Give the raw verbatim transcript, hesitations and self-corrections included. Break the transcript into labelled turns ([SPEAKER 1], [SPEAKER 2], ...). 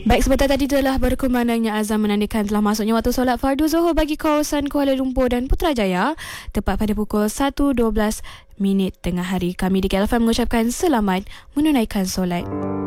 [SPEAKER 1] Baik, sebentar tadi telah berkumandangnya azan menandakan telah masuknya waktu solat fardu Zuhur bagi kawasan Kuala Lumpur dan Putrajaya tepat pada pukul satu dua belas minit tengah hari. Kami di K L F M mengucapkan selamat menunaikan solat.